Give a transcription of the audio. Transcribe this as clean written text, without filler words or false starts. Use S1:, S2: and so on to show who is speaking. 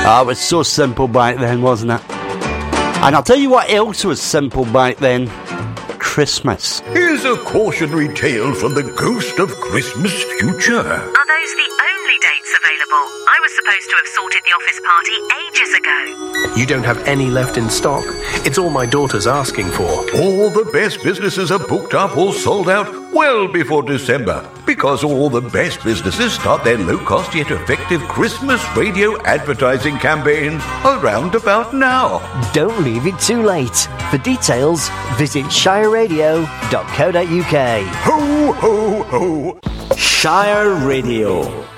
S1: Oh, it was so simple back then, wasn't it? And I'll tell you what else was simple back then. Christmas.
S2: Here's a cautionary tale from the ghost of Christmas future.
S3: Are those the only dates available? I was supposed to have sorted the office party ages ago.
S4: You don't have any left in stock? It's all my daughter's asking for.
S2: All the best businesses are booked up or sold out well before December, because all the best businesses start their low-cost yet effective Christmas radio advertising campaigns around about now.
S5: Don't leave it too late. For details, visit shireradio.co.uk.
S2: Ho, ho, ho!
S1: Shire Radio.